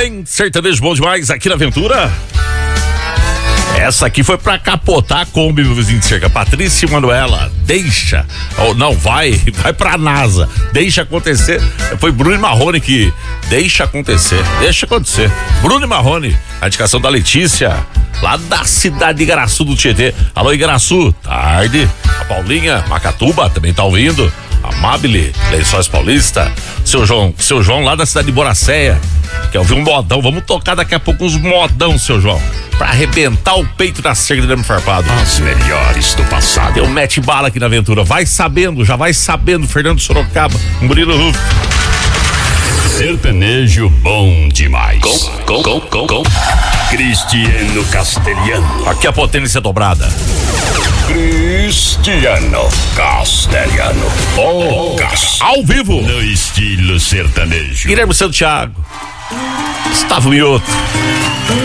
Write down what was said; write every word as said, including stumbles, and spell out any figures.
bem? Sertanejo bom demais aqui na Aventura. Essa aqui foi pra capotar a Kombi, meu vizinho de cerca. Patrícia e Manuela, deixa. Ou não, vai, vai pra NASA. Deixa acontecer. Foi Bruno e Marrone que deixa acontecer. Deixa acontecer. Bruno e Marrone, a indicação da Letícia, lá da cidade de Igaraçu do Tietê. Alô, Igaraçu, tarde. A Paulinha, Macatuba, também tá ouvindo. A Mabile, Lençóis Paulista. Seu João, seu João lá da cidade de Boracéia. Quer ouvir um modão? Vamos tocar daqui a pouco uns modão, seu João. Pra arrebentar o peito da cerca de arame farpado. As melhores do passado. Deu mete bala aqui na Aventura. Vai sabendo, já vai sabendo. Fernando Sorocaba, Murilo Ruf. Sertanejo bom demais. Com, com, com, com, com. Cristiano Castelhano. Aqui a potência dobrada. Cristiano Castelhano. Oh, ao vivo. No estilo sertanejo. Guilherme Santiago. Gustavo Mioto.